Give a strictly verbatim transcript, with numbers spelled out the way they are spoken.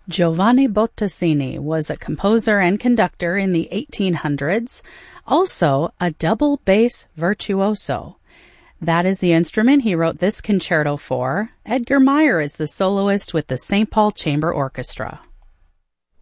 Giovanni Bottesini was a composer and conductor in the eighteen hundreds, also a double bass virtuoso. That is the instrument he wrote this concerto for. Edgar Meyer is the soloist with the Saint Paul Chamber Orchestra.